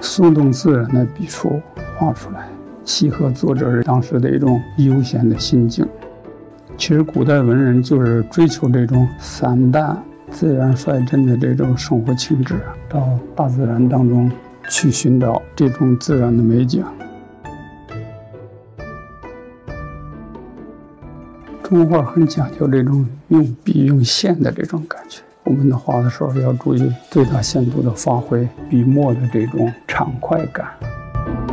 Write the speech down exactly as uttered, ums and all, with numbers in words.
松动自然的笔触画出来，契合作者当时的一种悠闲的心境。其实古代文人就是追求这种散淡自然率真的这种生活情致，到大自然当中去寻找这种自然的美景。中国画很讲究这种用笔用线的这种感觉，我们的画的时候要注意最大限度的发挥笔墨的这种畅快感。